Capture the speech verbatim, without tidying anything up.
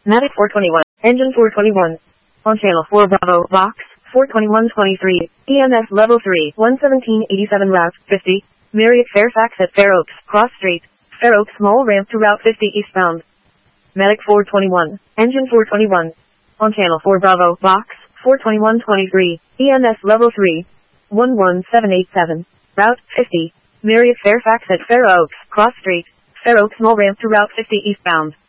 Mavic four twenty-one, engine four twenty-one. On channel four Bravo, box, four twenty-one twenty-three, E M S level three, one seventeen eighty-seven route, fifty, Marriott Fairfax at Fair Oaks, Cross Street, Fair Oaks small ramp to route fifty eastbound. Medic four twenty-one, engine four twenty-one. On channel four Bravo, box, four twenty-one twenty-three, E M S level three, one one seven eight seven, route fifty, Marriott Fairfax at Fair Oaks, Cross Street, Fair Oaks small ramp to route fifty eastbound.